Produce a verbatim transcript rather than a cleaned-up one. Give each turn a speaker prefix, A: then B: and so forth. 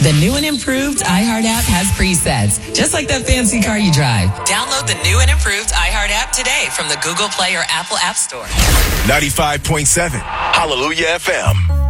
A: The new and improved iHeart app has presets, just like that fancy car you drive. Download the new and improved iHeart app today from the Google Play or Apple App Store.
B: ninety-five point seven Hallelujah F M.